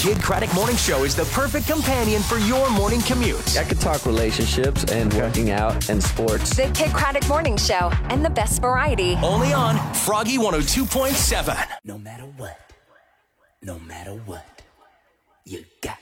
Kid Craddock Morning Show is the perfect companion for your morning commute. I could talk relationships and working out and sports. The Kid Craddock Morning Show and the best variety. Only on Froggy 102.7. No matter what, you got